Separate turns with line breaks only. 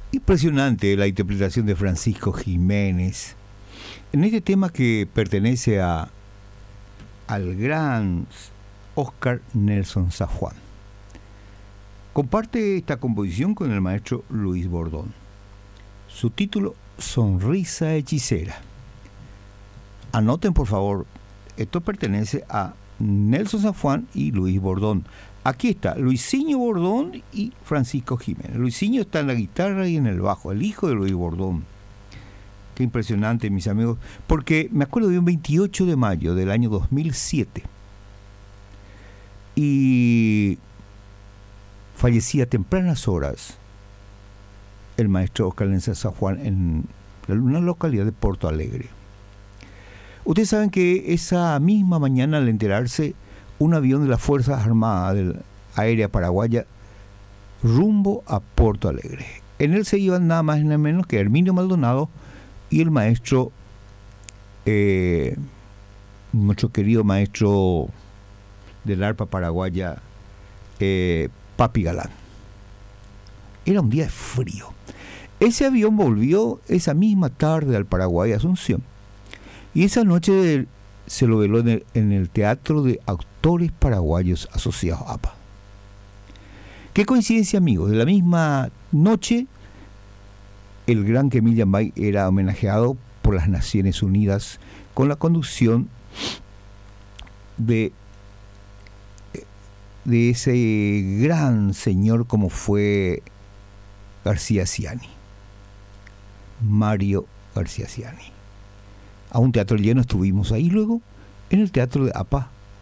Impresionante la interpretación de Francisco Jiménez en este tema que pertenece al gran Oscar Nelson San Juan. Comparte esta composición con el maestro Luis Bordón. Su título, Sonrisa Hechicera. Anoten por favor, esto pertenece a Nelson San Juan y Luis Bordón. Aquí está Luisinho Bordón y Francisco Jiménez. Luisinho está en la guitarra y en el bajo, el hijo de Luis Bordón. Qué impresionante, mis amigos, porque me acuerdo de un 28 de mayo del año 2007 y fallecía a tempranas horas el maestro Oscar Nelson San Juan en una localidad de Porto Alegre. Ustedes saben que esa misma mañana, al enterarse, un avión de las Fuerzas Armadas Aérea Paraguaya rumbo a Porto Alegre. En él se iban nada más y nada menos que Herminio Maldonado y el maestro, nuestro querido maestro del arpa paraguaya, Papi Galán. Era un día de frío. Ese avión volvió esa misma tarde al Paraguay, Asunción, y esa noche se lo veló en el Teatro de Actores Paraguayos Asociados APA. Qué coincidencia, amigos. De la misma noche, el gran Kemil Yambay era homenajeado por las Naciones Unidas con la conducción de ese gran señor como fue García Ciani, Mario García Ciani. A un teatro lleno estuvimos ahí luego, en el Teatro de APA,